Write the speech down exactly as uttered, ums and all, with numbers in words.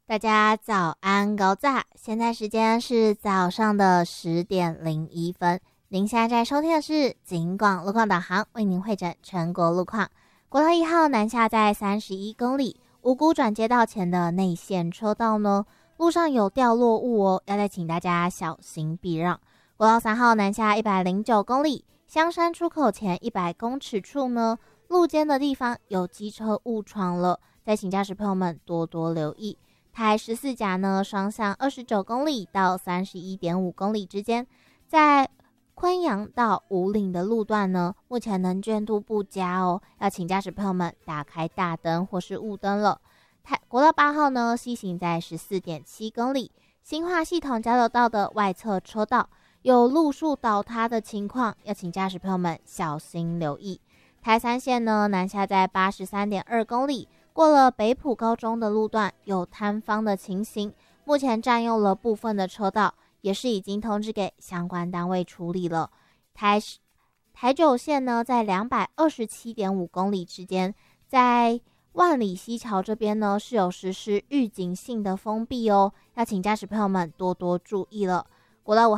大家早安，高炸！现在时间是早上的十点零一分。您现在在收听的是警广路况导航，为您汇整全国路况。国道一号南下在三十一公里，五股转接道前的内线车道呢，路上有掉落物哦，要再请大家小心避让。国道三号南下一百零九公里，香山出口前一百公尺处呢，路肩的地方有机车误闯了，再请驾驶朋友们多多留意。台十四甲呢，双向二十九公里到三十一点五公里之间，在昆阳到武岭的路段呢，目前能见度不佳哦，要请驾驶朋友们打开大灯或是雾灯了。台国道八号呢，西行在十四点七公里，新化系统交流道的外侧车道有路树倒塌的情况，要请驾驶朋友们小心留意。台三线呢，南下在八十三点二公里。过了北埔高中的路段有坍方的情形，目前占用了部分的车道，也是已经通知给相关单位处理了。台台九线呢，在两百二十七点五公里之间，在万里溪桥这边呢是有实施预警性的封闭哦，要请驾驶朋友们多多注意了。国道五